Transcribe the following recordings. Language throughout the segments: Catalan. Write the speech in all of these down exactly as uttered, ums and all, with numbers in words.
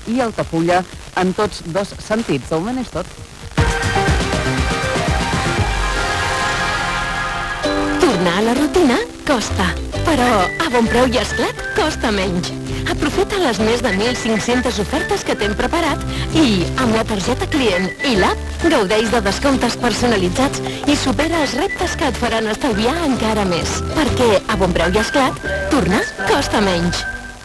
i Altafulla en tots dos sentits. De moment és tot. Tornar a la rutina costa, però a Bonpreu i Esclat costa menys. Aprofita les més de mil cinc-centes ofertes que t'hem preparat i, amb la targeta client i l'app, gaudeix de descomptes personalitzats i supera els reptes que et faran estalviar encara més. Perquè a Bonpreu i Esclat, tornar costa menys.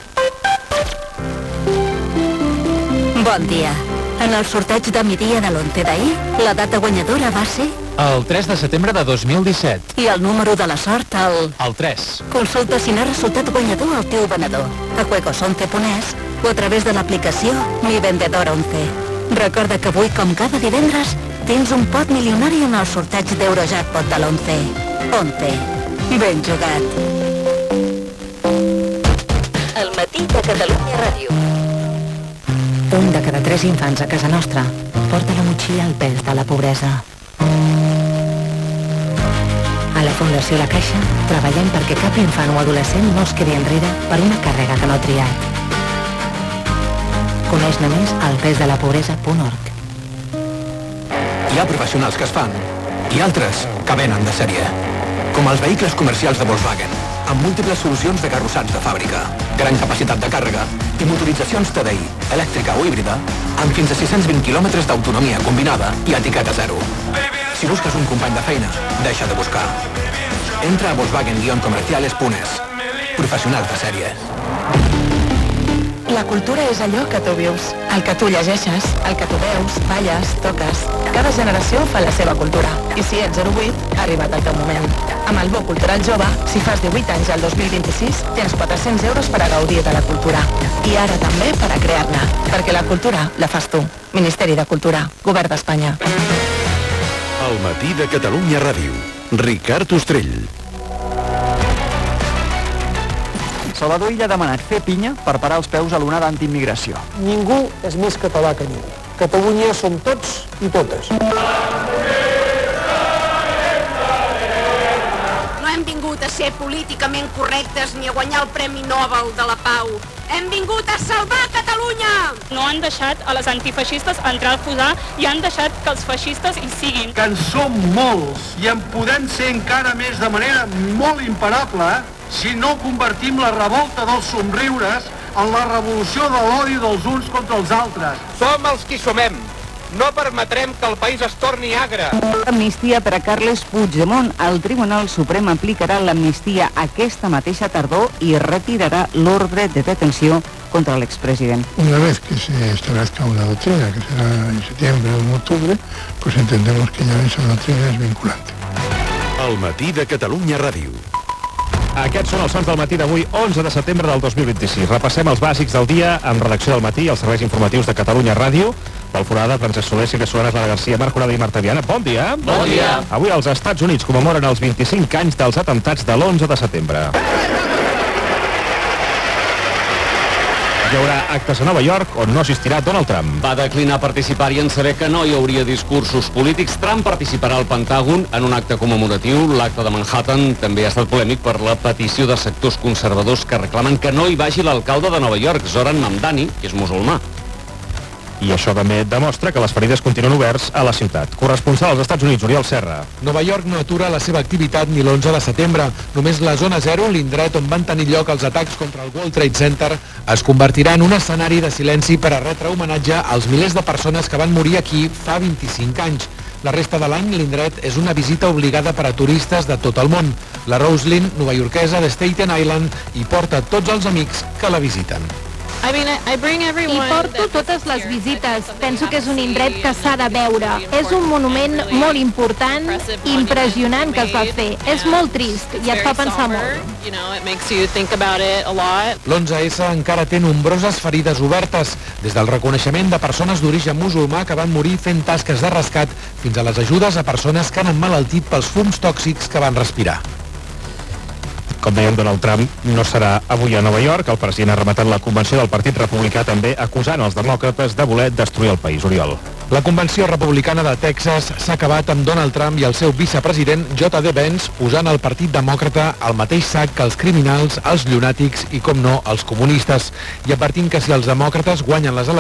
Bon dia. En el sorteig de migdia de l'onze d'ahir, la data guanyadora va ser... El tres de setembre de dos mil disset. I el número de la sort, el... El tres. Consulta si n'ha resultat guanyador el teu venedor, a juegos once punt es o a través de l'aplicació Mi Vendedor once. Recorda que avui, com cada divendres, tens un pot milionari en el sorteig d'Eurojackpot de l'onze. once. Ben jugat. El matí de Catalunya Ràdio. Un de cada tres infants a casa nostra porta la motxilla al pes de la pobresa. A la Fundació La Caixa treballem perquè cap infant o adolescent no es quedi enrere per una càrrega que no ha triat. Coneix-ne més al pes de la pobresa punt org. Hi ha professionals que es fan i altres que venen de sèrie. Com els vehicles comercials de Volkswagen, amb múltiples solucions de carrossats de fàbrica, gran capacitat de càrrega i motoritzacions T D I, elèctrica o híbrida, amb fins a sis-cents vint quilòmetres d'autonomia combinada i etiqueta zero. Si busques un company de feina, deixa de buscar. Entra a volkswagen guion comerciales punt es. Professionals de sèrie. La cultura és allò que tu vius, el que tu llegeixes, el que tu veus, balles, toques. Cada generació fa la seva cultura. I si ets zero vuit, ha arribat el teu moment. Amb el Bo Cultural Jove, si fas divuit anys al dos mil vint-i-sis, tens quatre-cents euros per a gaudir de la cultura. I ara també per a crear-la, perquè la cultura la fas tu. Ministeri de Cultura, Govern d'Espanya. El matí de Catalunya Ràdio. Ricard Ostrell. Salvador Illa ha demanat fer pinya per parar els peus a l'onada antiimmigració. Ningú és més català que ningú. Catalunya som tots i totes. No hem vingut a ser políticament correctes ni a guanyar el Premi Nobel de la Pau. Hem vingut a salvar Catalunya! No han deixat a les antifeixistes entrar al Fusar i han deixat que els feixistes hi siguin. Que en som molts i en podem ser encara més de manera molt imparable, eh? Si no convertim la revolta dels somriures en la revolució de l'odi dels uns contra els altres. Som els qui somem. No permetrem que el país es torni agre. Amnistia per a Carles Puigdemont. El Tribunal Suprem aplicarà l'amnistia aquesta mateixa tardor i retirarà l'ordre de detenció contra l'expresident. Una vez que se establezca una doctrina, que será en septiembre o en octubre, pues entendemos que ya esa doctrina es vinculante. El matí de Catalunya Ràdio. Aquests són els sons del matí d'avui, onze de setembre del dos mil vint-i-sis. Repassem els bàsics del dia amb redacció del matí, els serveis informatius de Catalunya Ràdio. Pel Forada, Francesc Soler, Sílvia Solanes, Lara Garcia, Marc Horada i Marta Viana. Bon dia. Bon dia. Avui els Estats Units commemoren els vint-i-cinc anys dels atemptats de l'onze de setembre. Hi haurà actes a Nova York on no assistirà Donald Trump. Va declinar participar-hi en saber que no hi hauria discursos polítics. Trump participarà al Pentàgon en un acte commemoratiu. L'acte de Manhattan també ha estat polèmic per la petició de sectors conservadors que reclamen que no hi vagi l'alcalde de Nova York, Zoran Mamdani, que és musulmà. I això també demostra que les ferides continuen oberts a la ciutat. Corresponsal als Estats Units, Oriol Serra. Nova York no atura la seva activitat ni l'onze de setembre. Només la zona zero, l'indret on van tenir lloc els atacs contra el World Trade Center, es convertirà en un escenari de silenci per a retre homenatge als milers de persones que van morir aquí fa vint-i-cinc anys. La resta de l'any, l'indret és una visita obligada per a turistes de tot el món. La Roslyn, novaiorquesa de Staten Island, hi porta tots els amics que la visiten. I mean, I bring everyone... I porto totes les visites. Penso que és un indret que s'ha de veure. És un monument molt important, impressionant que es va fer. És molt trist i et fa pensar molt. L'onze esse encara té nombroses ferides obertes, des del reconeixement de persones d'origen musulmà que van morir fent tasques de rescat fins a les ajudes a persones que han emmalaltit pels fums tòxics que van respirar. Com dèiem, Donald Trump no serà avui a Nova York. El president ha rematat la convenció del Partit Republicà també acusant els demòcrates de voler destruir el país. Oriol. La convenció republicana de Texas s'ha acabat amb Donald Trump i el seu vicepresident J D Vance posant el Partit Demòcrata al mateix sac que els criminals, els llunàtics i, com no, els comunistes, i advertint que si els demòcrates guanyen les eleccions